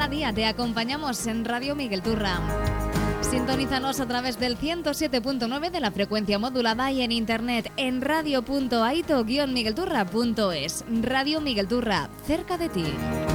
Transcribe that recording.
cada día te acompañamos en Radio Miguel Turra. Sintonízanos a través del 107.9 de la frecuencia modulada y en internet en radio.aito-miguelturra.es. Radio Miguel Turra, cerca de ti.